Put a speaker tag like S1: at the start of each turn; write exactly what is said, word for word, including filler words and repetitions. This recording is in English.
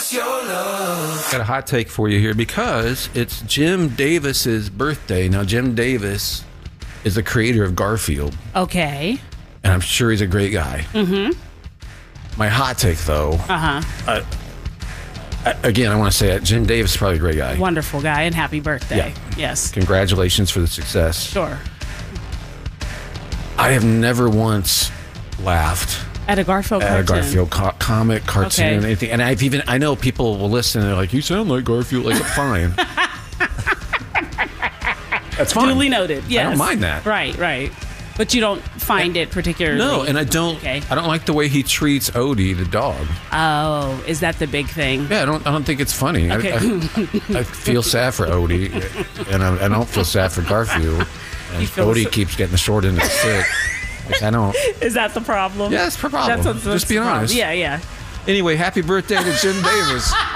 S1: us your love.
S2: Got a hot take for you here because it's Jim Davis's birthday. Now, Jim Davis is the creator of Garfield,
S3: Okay.
S2: and I'm sure he's a great guy.
S3: Mm-hmm.
S2: My hot take, though,
S3: Uh-huh.
S2: uh, again, I want to say it, Jim Davis is probably a great guy.
S3: Wonderful guy, and happy birthday.
S2: Yeah.
S3: Yes.
S2: Congratulations for the success.
S3: Sure.
S2: I have never once laughed
S3: At a Garfield
S2: at
S3: cartoon.
S2: a Garfield co- comic, cartoon,
S3: Okay.
S2: anything. And I've even, I know people will listen and they're like, you sound like Garfield. Like, fine. That's fine.
S3: Duly noted. Yes.
S2: I don't mind that.
S3: Right, right. But you don't find it particularly.
S2: No, and I don't.
S3: Okay.
S2: I don't like the way he treats Odie, the dog.
S3: Oh, is that the big thing?
S2: Yeah, I don't. I don't think it's funny.
S3: Okay.
S2: I, I, I feel sad for Odie, and I, I don't feel sad for Garfield. And
S3: You feel
S2: Odie
S3: so-
S2: keeps getting the short end of the stick. Like, I don't.
S3: Is that the problem?
S2: Yeah, it's a problem.
S3: That's, that's
S2: Just be
S3: the problem.
S2: honest.
S3: Yeah, yeah.
S2: Anyway, happy birthday to Jim Davis.